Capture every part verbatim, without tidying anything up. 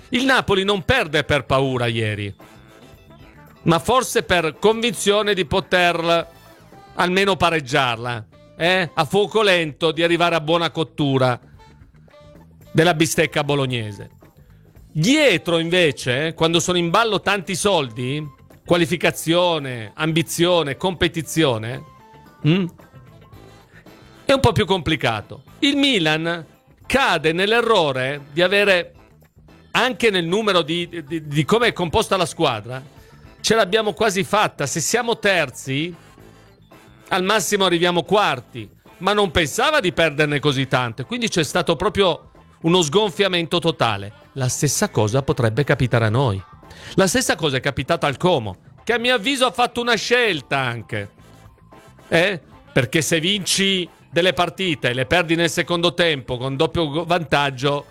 Il Napoli non perde per paura ieri, ma forse per convinzione di poter almeno pareggiarla, eh? A fuoco lento, di arrivare a buona cottura della bistecca bolognese. Dietro invece, quando sono in ballo tanti soldi, qualificazione, ambizione, competizione, hm? è un po' più complicato. Il Milan cade nell'errore di avere, anche nel numero di, di, di come è composta la squadra, ce l'abbiamo quasi fatta. Se siamo terzi, al massimo arriviamo quarti, ma non pensava di perderne così tante, quindi c'è stato proprio uno sgonfiamento totale. La stessa cosa potrebbe capitare a noi. La stessa cosa è capitata al Como, che a mio avviso ha fatto una scelta anche, eh? Perché se vinci delle partite e le perdi nel secondo tempo con doppio vantaggio,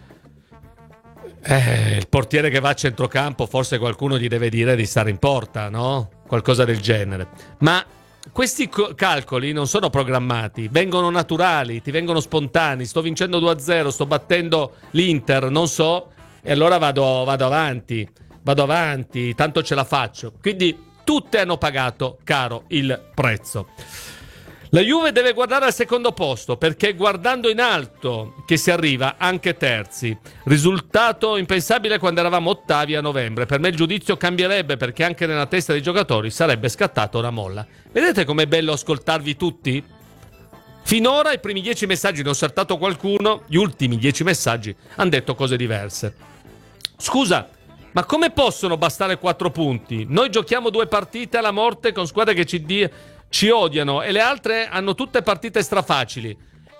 eh, il portiere che va a centrocampo forse qualcuno gli deve dire di stare in porta, no? Qualcosa del genere. Ma questi co- calcoli non sono programmati, vengono naturali, ti vengono spontanei. Sto vincendo due a zero, sto battendo l'Inter, non so, e allora vado, vado avanti, vado avanti, tanto ce la faccio. Quindi tutte hanno pagato caro il prezzo. La Juve deve guardare al secondo posto, perché è guardando in alto che si arriva anche terzi. Risultato impensabile quando eravamo ottavi a novembre. Per me il giudizio cambierebbe, perché anche nella testa dei giocatori sarebbe scattata una molla. Vedete com'è bello ascoltarvi tutti? Finora i primi dieci messaggi ne ho saltato qualcuno, gli ultimi dieci messaggi hanno detto cose diverse. Scusa, ma come possono bastare quattro punti? Noi giochiamo due partite alla morte con squadre che ci di... ci odiano e le altre hanno tutte partite strafacili.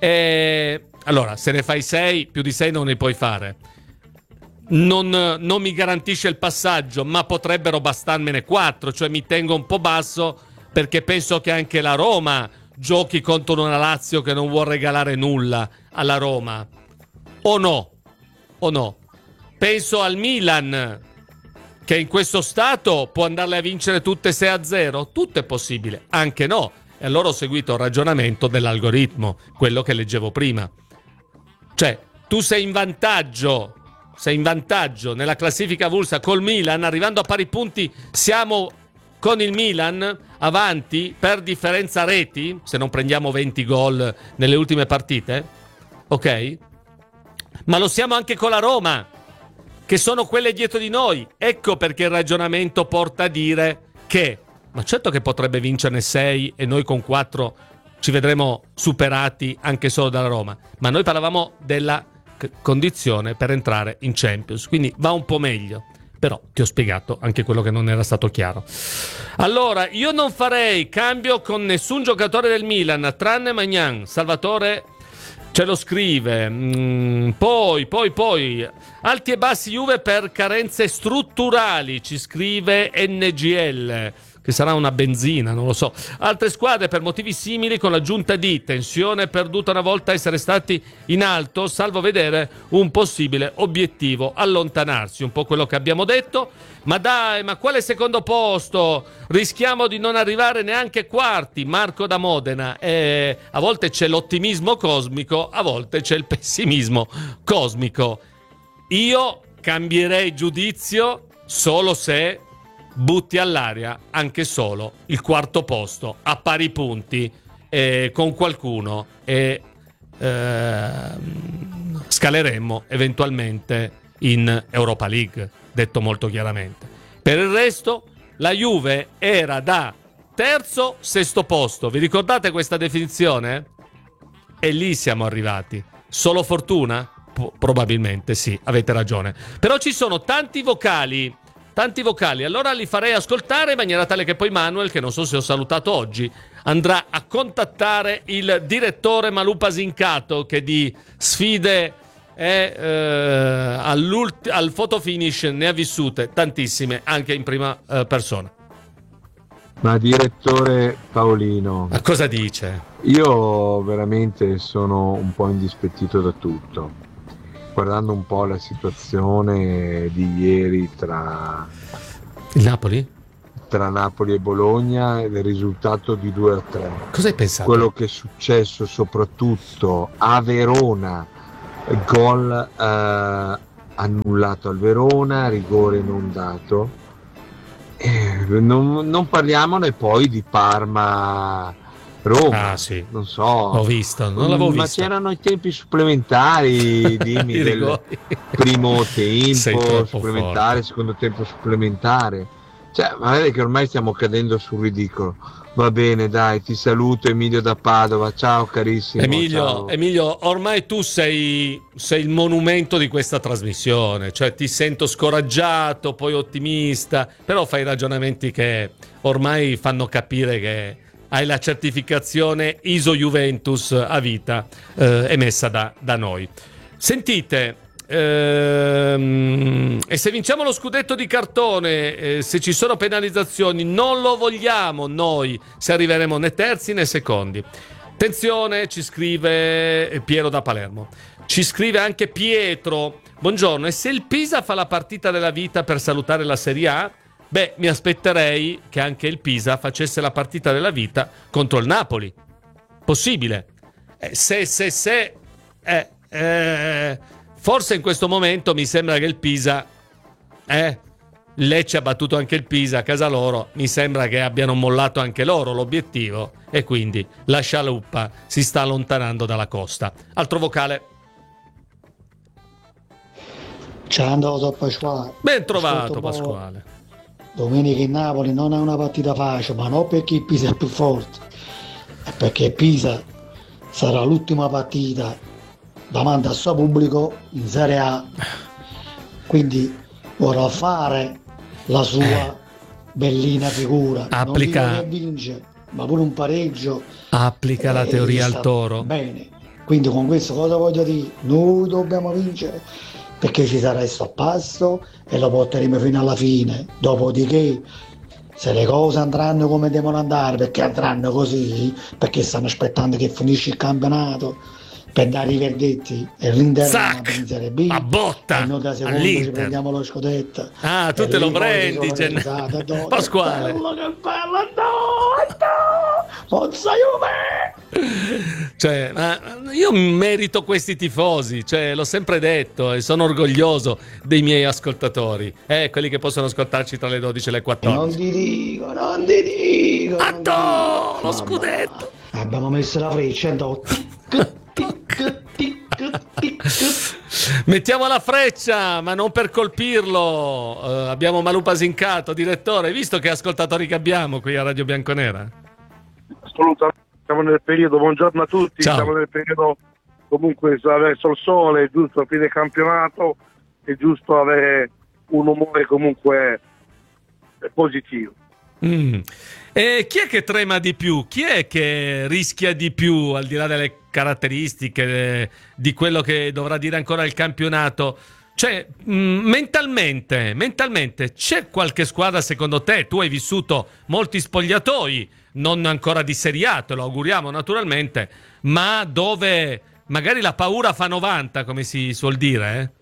E allora, se ne fai sei, più di sei non ne puoi fare. Non, non mi garantisce il passaggio, ma potrebbero bastarmene quattro, cioè mi tengo un po' basso, perché penso che anche la Roma giochi contro una Lazio che non vuol regalare nulla alla Roma. O no? O no? Penso al Milan, che in questo stato può andarle a vincere tutte sei a zero? Tutto è possibile, anche no. E allora ho seguito il ragionamento dell'algoritmo, quello che leggevo prima. Cioè, tu sei in vantaggio, sei in vantaggio nella classifica avulsa col Milan, arrivando a pari punti siamo con il Milan avanti per differenza reti, se non prendiamo venti gol nelle ultime partite, ok? Ma lo siamo anche con la Roma, che sono quelle dietro di noi. Ecco perché il ragionamento porta a dire che, ma certo che potrebbe vincerne sei e noi con quattro ci vedremo superati anche solo dalla Roma, ma noi parlavamo della c- condizione per entrare in Champions, quindi va un po' meglio. Però ti ho spiegato anche quello che non era stato chiaro. Allora, io non farei cambio con nessun giocatore del Milan, tranne Maignan. Salvatore ce lo scrive. Mm, poi, poi, poi. Alti e bassi Juve per carenze strutturali, ci scrive N G L, che sarà una benzina, non lo so. Altre squadre per motivi simili, con l'aggiunta di tensione perduta una volta essere stati in alto, salvo vedere un possibile obiettivo allontanarsi. Un po' quello che abbiamo detto. Ma dai, ma quale secondo posto? Rischiamo di non arrivare neanche quarti. Marco da Modena. Eh, a volte c'è l'ottimismo cosmico, a volte c'è il pessimismo cosmico. Io cambierei giudizio solo se butti all'aria anche solo il quarto posto a pari punti eh, con qualcuno e eh, scaleremmo eventualmente in Europa League, detto molto chiaramente. Per il resto la Juve era da terzo, sesto posto. Vi ricordate questa definizione? E lì siamo arrivati. Solo fortuna? P- probabilmente sì, avete ragione. Però ci sono tanti vocali Tanti vocali, allora li farei ascoltare in maniera tale che poi Manuel, che non so se ho salutato oggi, andrà a contattare il direttore Malù Pasincato, che di sfide è, eh, al photo finish ne ha vissute tantissime, anche in prima eh, persona. Ma direttore Paolino, ma cosa dice? Io veramente sono un po' indispettito da tutto. Guardando un po' la situazione di ieri tra il Napoli? Tra Napoli e Bologna e il risultato di due a tre. Cosa hai pensato? Quello che è successo soprattutto a Verona, gol eh, annullato al Verona, rigore non dato. Eh, non, non parliamone poi di Parma Roma, Ah, sì. non so. Ho visto, non l'avevo ma visto. c'erano i tempi supplementari, dimmi, I del rigori. primo Sei tempo troppo supplementare, forte. secondo tempo supplementare. Cioè, ma vedi che ormai stiamo cadendo sul ridicolo. Va bene, dai, ti saluto, Emilio da Padova. Ciao carissimo. Emilio, Ciao. Emilio, ormai tu sei, sei il monumento di questa trasmissione, cioè ti sento scoraggiato, poi ottimista, però fai ragionamenti che ormai fanno capire che hai la certificazione I S O Juventus a vita eh, emessa da, da noi. Sentite, ehm, e se vinciamo lo scudetto di cartone, eh, se ci sono penalizzazioni, non lo vogliamo noi se arriveremo né terzi né secondi. Attenzione, ci scrive Piero da Palermo. Ci scrive anche Pietro. Buongiorno, e se il Pisa fa la partita della vita per salutare la Serie A? Beh, mi aspetterei che anche il Pisa facesse la partita della vita contro il Napoli. Possibile. Eh, se, se, se... Eh, eh, forse in questo momento mi sembra che il Pisa... Eh... Lecce ha battuto anche il Pisa a casa loro, mi sembra che abbiano mollato anche loro l'obiettivo e quindi la scialuppa si sta allontanando dalla costa. Altro vocale. Ciao, andato Pasquale. Ben trovato Ascolta, Pasquale. Domenica in Napoli non è una partita facile, ma non perché il Pisa è più forte, è perché il Pisa sarà l'ultima partita davanti al suo pubblico in Serie A, quindi vorrà fare la sua eh. bellina figura. Applica, non dico che vince, ma pure un pareggio. Applica eh, la teoria al toro. Bene, quindi con questo cosa voglio dire? Noi dobbiamo vincere perché ci sarà il sorpasso e lo porteremo fino alla fine. Dopodiché, se le cose andranno come devono andare, perché andranno così, perché stanno aspettando che finisce il campionato per dare i verdetti, e l'Inter in Serie B, a botta e noi da secondo ci prendiamo lo scudetto. Ah, tu te lo prendi, Gen... Pasquale. Che bello, che bello, no, no, Forza Juve! Cioè, ma io merito questi tifosi, cioè, l'ho sempre detto e sono orgoglioso dei miei ascoltatori, eh, quelli che possono ascoltarci tra le dodici e le quattordici. Non ti dico, non ti dico. Attò, lo scudetto. Abbiamo messo la freccia, andiamo. Mettiamo la freccia, ma non per colpirlo. Uh, abbiamo Malupa Sincato, direttore. Hai visto che ascoltatori che abbiamo qui a Radio Bianconera? Assolutamente, siamo nel periodo, buongiorno a tutti. Ciao. Siamo nel periodo comunque verso il sole, è giusto a fine campionato, è giusto avere un umore comunque positivo. Mm. E chi è che trema di più? Chi è che rischia di più, al di là delle caratteristiche, di quello che dovrà dire ancora il campionato? Cioè, mh, mentalmente, mentalmente c'è qualche squadra, secondo te? Tu hai vissuto molti spogliatoi, non ancora di Serie A, te lo auguriamo naturalmente, ma dove magari la paura fa novanta, come si suol dire, eh?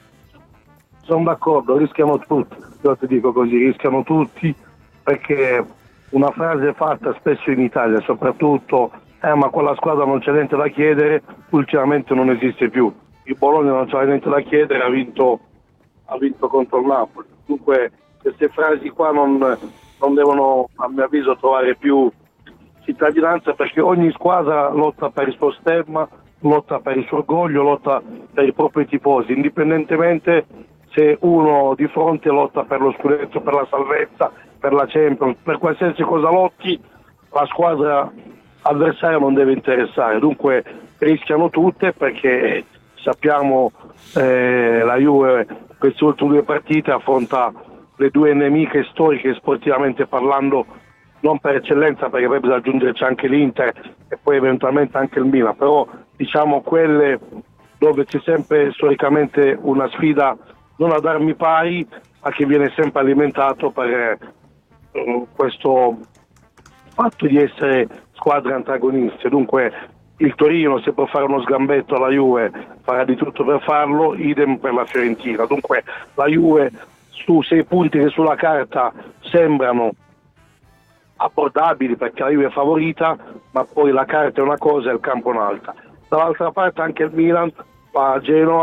Sono d'accordo, rischiamo tutti, io ti dico così, rischiamo tutti, perché una frase fatta spesso in Italia soprattutto, eh ma quella squadra non c'è niente da chiedere, ultimamente non esiste più. Il Bologna non c'è niente da chiedere, ha vinto, ha vinto contro il Napoli. Dunque queste frasi qua non, non devono, a mio avviso, trovare più cittadinanza, perché ogni squadra lotta per il suo stemma, lotta per il suo orgoglio, lotta per i propri tifosi, indipendentemente se uno di fronte lotta per lo scudetto, per la salvezza, per la Champions, per qualsiasi cosa lotti, la squadra avversaria non deve interessare. Dunque rischiano tutte, perché sappiamo eh, la Juve queste ultime due partite affronta le due nemiche storiche sportivamente parlando, non per eccellenza, perché poi bisogna aggiungerci anche l'Inter e poi eventualmente anche il Milan, però diciamo quelle dove c'è sempre storicamente una sfida non ad armi pari, ma che viene sempre alimentato per eh, questo fatto di essere squadre antagoniste. Dunque il Torino, se può fare uno sgambetto alla Juve, farà di tutto per farlo, idem per la Fiorentina. Dunque la Juve, su sei punti che sulla carta sembrano abbordabili perché la Juve è favorita, ma poi la carta è una cosa e il campo un'altra. Dall'altra parte anche il Milan va a Genova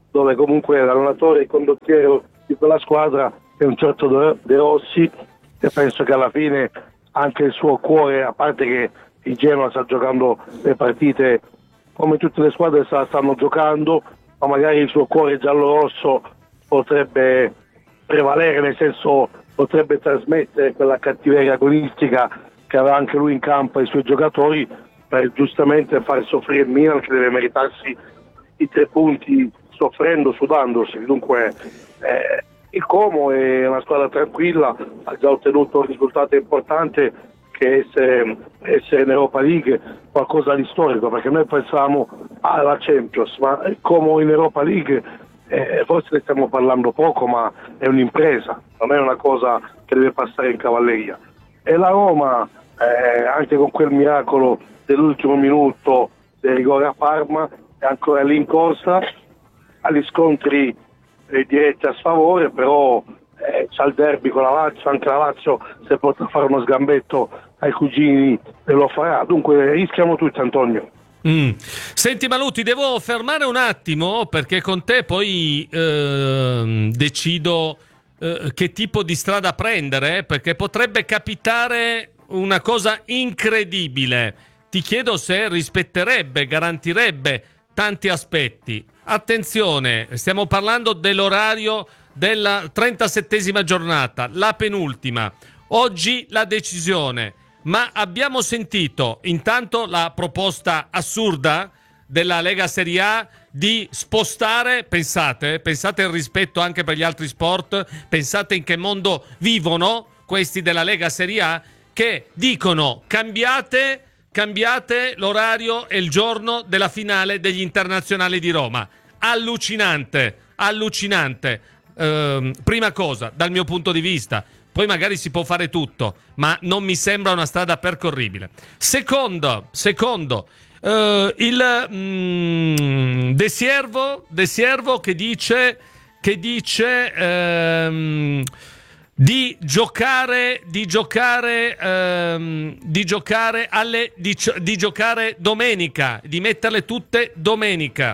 dove comunque l'allenatore e il condottiero di quella squadra è un certo De Rossi, e penso che alla fine anche il suo cuore, a parte che il Genoa sta giocando le partite come tutte le squadre stanno giocando, ma magari il suo cuore giallo-rosso potrebbe prevalere, nel senso potrebbe trasmettere quella cattiveria agonistica che aveva anche lui in campo ai suoi giocatori, per giustamente far soffrire il Milan, che deve meritarsi i tre punti soffrendo, sudandosi. Dunque eh, il Como è una squadra tranquilla, ha già ottenuto un risultato importante che essere, essere in Europa League, qualcosa di storico, perché noi pensavamo alla Champions, ma il Como in Europa League eh, forse ne stiamo parlando poco, ma è un'impresa, non è una cosa che deve passare in cavalleria. E la Roma, eh, anche con quel miracolo dell'ultimo minuto del rigore a Parma, è ancora lì in corsa, agli scontri eh, diretti a sfavore, però eh, c'ha il derby con la Lazio, anche la Lazio se potrà fare uno sgambetto ai cugini lo farà, dunque rischiamo tutti, Antonio. Mm. Senti Malù, ti devo fermare un attimo perché con te poi eh, decido eh, che tipo di strada prendere, perché potrebbe capitare una cosa incredibile. Ti chiedo se rispetterebbe, garantirebbe tanti aspetti. Attenzione, stiamo parlando dell'orario della trentasettesima giornata, la penultima. Oggi la decisione, ma abbiamo sentito intanto la proposta assurda della Lega Serie A di spostare, pensate, pensate al rispetto anche per gli altri sport, pensate in che mondo vivono questi della Lega Serie A, che dicono cambiate, cambiate l'orario e il giorno della finale degli internazionali di Roma. Allucinante, allucinante. Eh, prima cosa, dal mio punto di vista, poi magari si può fare tutto, ma non mi sembra una strada percorribile. Secondo, secondo eh, il mm, De Siervo, De Siervo che dice, che dice ehm, di giocare, di giocare, ehm, di giocare alle, di, di giocare domenica, di metterle tutte domenica.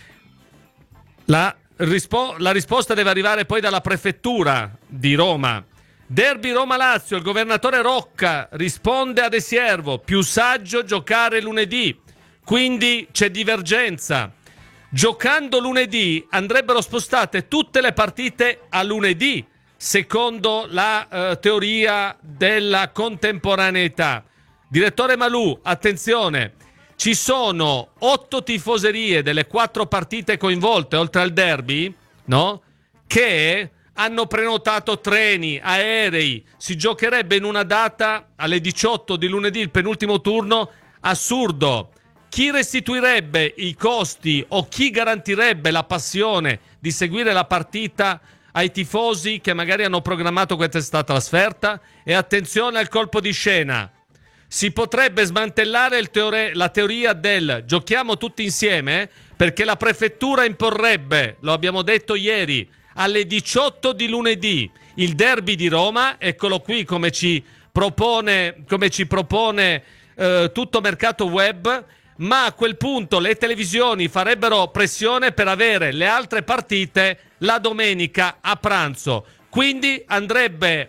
La, rispo- la risposta deve arrivare poi dalla prefettura di Roma. Derby Roma-Lazio, il governatore Rocca risponde a De Siervo, più saggio giocare lunedì, quindi c'è divergenza. Giocando lunedì andrebbero spostate tutte le partite a lunedì, secondo la eh, teoria della contemporaneità. Direttore Malù, attenzione, ci sono otto tifoserie delle quattro partite coinvolte, oltre al derby, no? Che hanno prenotato treni, aerei, si giocherebbe in una data alle diciotto di lunedì il penultimo turno, assurdo. Chi restituirebbe i costi o chi garantirebbe la passione di seguire la partita ai tifosi che magari hanno programmato questa trasferta? E attenzione al colpo di scena. Si potrebbe smantellare il teore- la teoria del giochiamo tutti insieme, perché la prefettura imporrebbe, lo abbiamo detto ieri, alle diciotto di lunedì il derby di Roma, eccolo qui come ci propone, come ci propone eh, tutto mercato web, ma a quel punto le televisioni farebbero pressione per avere le altre partite la domenica a pranzo, quindi andrebbe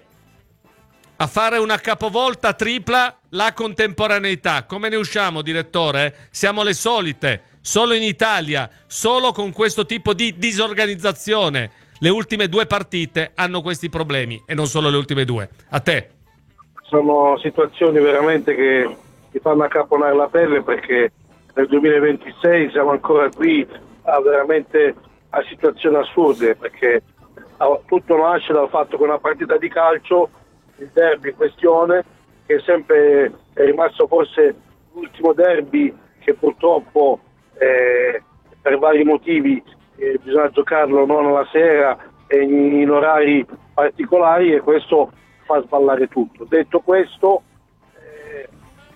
a fare una capovolta tripla la contemporaneità. Come ne usciamo, direttore? Siamo le solite, solo in Italia, solo con questo tipo di disorganizzazione. Le ultime due partite hanno questi problemi e non solo le ultime due. A te. Sono situazioni veramente che ti fanno accaponare la pelle, perché nel duemilaventisei siamo ancora qui a veramente a situazioni assurde, perché tutto nasce dal fatto che una partita di calcio, il derby in questione, che è sempre è rimasto forse l'ultimo derby che purtroppo eh, per vari motivi eh, bisogna giocarlo non alla sera e in, in orari particolari, e questo fa sballare tutto. Detto questo, eh,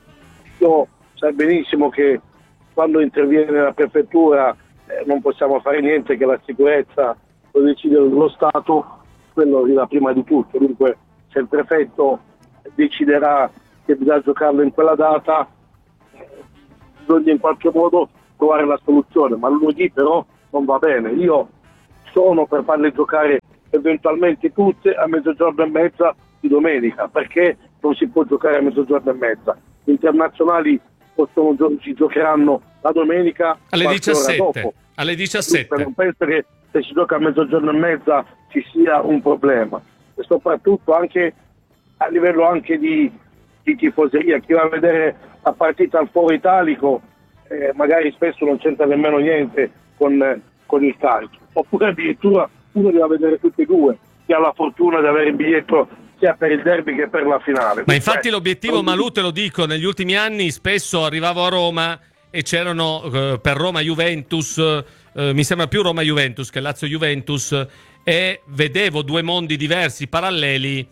io so benissimo che quando interviene la prefettura eh, non possiamo fare niente, che la sicurezza lo decide lo Stato, quello arriva prima di tutto. Dunque se il prefetto deciderà che bisogna giocarlo in quella data, eh, bisogna in qualche modo trovare la soluzione, ma lunedì però non va bene. Io sono per farle giocare eventualmente tutte a mezzogiorno e mezza di domenica. Perché non si può giocare a mezzogiorno e mezza? Gli internazionali possono, si giocheranno la domenica alle diciassette. Dopo. Alle diciassette. Non penso che se si gioca a mezzogiorno e mezza ci sia un problema, e soprattutto anche a livello anche di, di tifoseria. Chi va a vedere la partita al Foro Italico eh, magari spesso non c'entra nemmeno niente con, con il calcio, oppure addirittura uno deve vedere tutti e due, chi ha la fortuna di avere il biglietto sia per il derby che per la finale. Ma infatti cioè, l'obiettivo, non... Malù, te lo dico, negli ultimi anni spesso arrivavo a Roma e c'erano eh, per Roma-Juventus, eh, mi sembra più Roma-Juventus che Lazio-Juventus, e vedevo due mondi diversi, paralleli,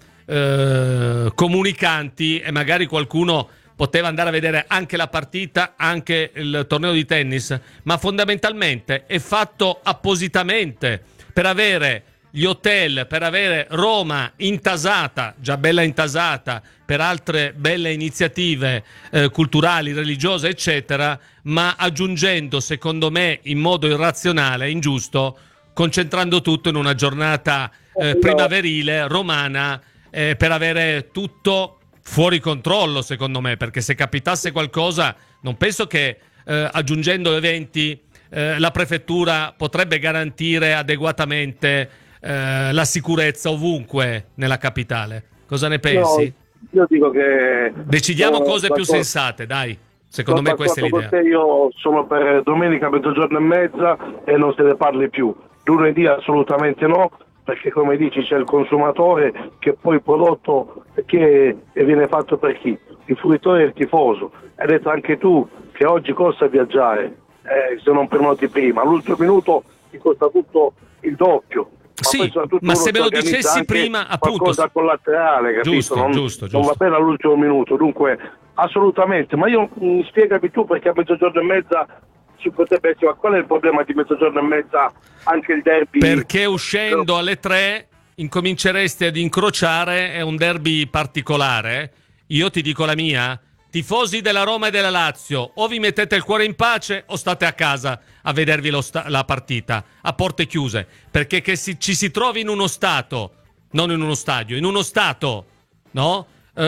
eh, comunicanti, e magari qualcuno poteva andare a vedere anche la partita, anche il torneo di tennis, ma fondamentalmente è fatto appositamente per avere gli hotel, per avere Roma intasata, già bella intasata, per altre belle iniziative eh, culturali, religiose, eccetera, ma aggiungendo, secondo me, in modo irrazionale e ingiusto, concentrando tutto in una giornata eh, primaverile, romana, eh, per avere tutto fuori controllo, secondo me, perché se capitasse qualcosa, non penso che eh, aggiungendo eventi eh, la prefettura potrebbe garantire adeguatamente eh, la sicurezza ovunque nella capitale. Cosa ne pensi? No, io dico che decidiamo cose più sensate, dai. Secondo me questa è l'idea. Io sono per domenica mezzogiorno e mezza e non se ne parli più. Lunedì assolutamente no, perché come dici c'è il consumatore, che poi il prodotto che viene fatto per chi? Il fruitore e il tifoso. Hai detto anche tu che oggi costa viaggiare, eh, se non prenoti prima, all'ultimo minuto ti costa tutto il doppio. Ma sì, ma se me lo dicessi prima, appunto, qualcosa collaterale, capito? Giusto, non, giusto, giusto. non va bene all'ultimo minuto, dunque assolutamente. Ma io mh, spiegami tu, perché a mezzogiorno e mezza ci potrebbe essere, ma qual è il problema di mezzogiorno e mezza anche il derby? Perché uscendo alle tre incominceresti ad incrociare, è un derby particolare. Io ti dico la mia: tifosi della Roma e della Lazio, o vi mettete il cuore in pace o state a casa a vedervi lo sta- la partita a porte chiuse, perché che si- ci si trovi in uno stato, non in uno stadio, in uno stato, no?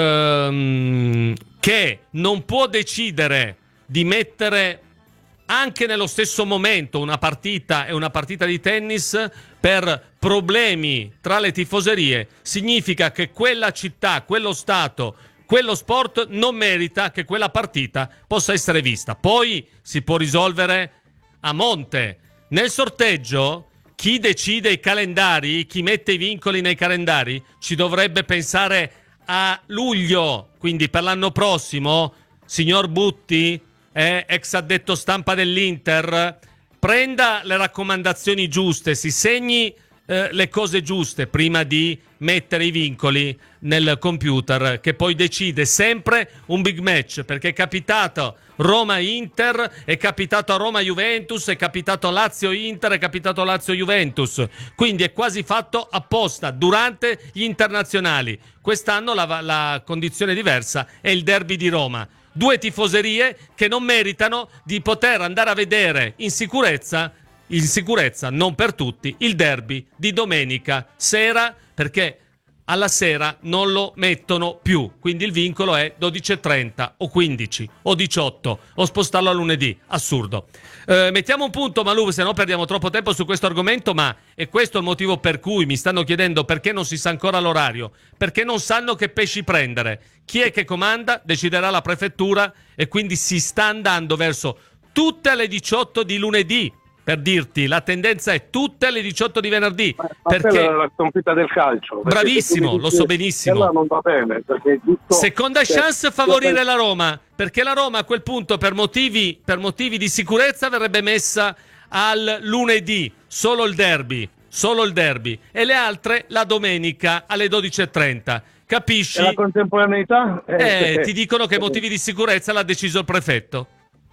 Ehm, che non può decidere di mettere anche nello stesso momento una partita e una partita di tennis per problemi tra le tifoserie, significa che quella città, quello stato, quello sport non merita che quella partita possa essere vista. Poi si può risolvere a monte. Nel sorteggio, chi decide i calendari, chi mette i vincoli nei calendari, ci dovrebbe pensare a luglio, quindi per l'anno prossimo. Signor Butti, eh, ex addetto stampa dell'Inter, prenda le raccomandazioni giuste, si segni eh, le cose giuste prima di mettere i vincoli nel computer, che poi decide sempre un big match, perché è capitato Roma-Inter, è capitato a Roma-Juventus, è capitato a Lazio-Inter, è capitato a Lazio-Juventus, quindi è quasi fatto apposta durante gli internazionali. Quest'anno la, la condizione diversa, è il derby di Roma. Due tifoserie che non meritano di poter andare a vedere in sicurezza, in sicurezza non per tutti, il derby di domenica sera, perché alla sera non lo mettono più, quindi il vincolo è dodici e trenta o quindici o diciotto, o spostarlo a lunedì, assurdo. Eh, mettiamo un punto, Malù, se no perdiamo troppo tempo su questo argomento, ma è questo il motivo per cui mi stanno chiedendo perché non si sa ancora l'orario, perché non sanno che pesci prendere. Chi è che comanda? Deciderà la prefettura, e quindi si sta andando verso tutte alle diciotto di lunedì. Per dirti, la tendenza è tutte alle diciotto di venerdì. Ma perché è la sconfitta del calcio. Bravissimo, lo so benissimo. Non va bene, perché giusto, seconda cioè, chance favorire la Roma, perché la Roma a quel punto per motivi, per motivi di sicurezza verrebbe messa al lunedì, solo il derby, solo il derby, e le altre la domenica alle dodici e trenta. Capisci? E la contemporaneità? Eh, eh, ti dicono che motivi di sicurezza l'ha deciso il prefetto.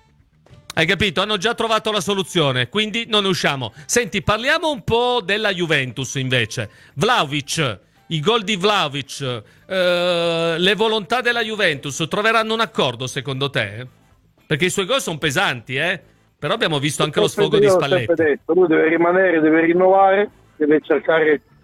Hai capito? Hanno già trovato la soluzione, quindi non ne usciamo. Senti, parliamo un po' della Juventus invece. Vlahovic, i gol di Vlahovic, eh, le volontà della Juventus troveranno un accordo secondo te? Perché i suoi gol sono pesanti, eh? Però abbiamo visto anche lo Sempre sfogo di io l'ho sempre Spalletti. detto, lui deve rimanere, deve rinnovare, deve cercare